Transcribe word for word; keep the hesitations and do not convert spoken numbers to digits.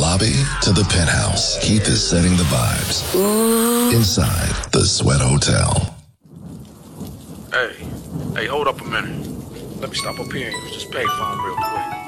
lobby to the penthouse, Keith is setting the vibes. Ooh. Inside the Sweat Hotel. Hey, hey, hold up a minute. Let me stop up here and use this payphone real quick.